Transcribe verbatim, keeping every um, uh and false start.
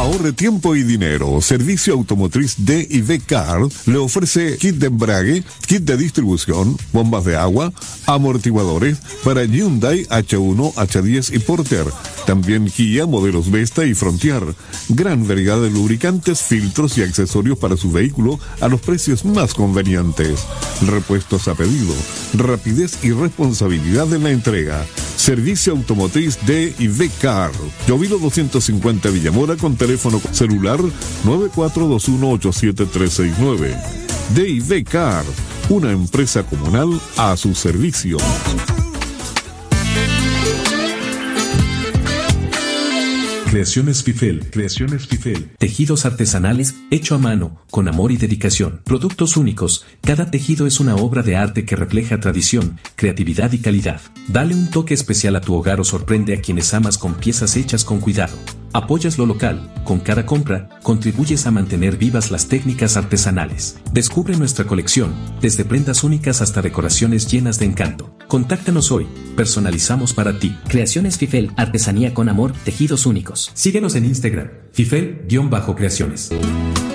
Ahorre tiempo y dinero. Servicio Automotriz D y V Car le ofrece kit de embrague, kit de distribución, bombas de agua, amortiguadores para Hyundai H uno, H diez y Porter. También Kia, modelos Vesta y Frontier. Gran variedad de lubricantes, filtros y accesorios para su vehículo a los precios más convenientes. Repuestos a pedido, rapidez y responsabilidad en la entrega. Servicio Automotriz D y V Car. Llovilo doscientos cincuenta Villamora con teléfono celular nueve cuatro dos uno ocho siete tres seis nueve. D y V Car, una empresa comunal a su servicio. Creaciones Fifel, Creaciones Fifel. Tejidos artesanales, hecho a mano, con amor y dedicación. Productos únicos. Cada tejido es una obra de arte que refleja tradición, creatividad y calidad. Dale un toque especial a tu hogar o sorprende a quienes amas con piezas hechas con cuidado. Apoyas lo local. Con cada compra, contribuyes a mantener vivas las técnicas artesanales. Descubre nuestra colección, desde prendas únicas hasta decoraciones llenas de encanto. Contáctanos hoy. Personalizamos para ti. Creaciones Fifel, artesanía con amor, tejidos únicos. Síguenos en Instagram, Fifel-Creaciones.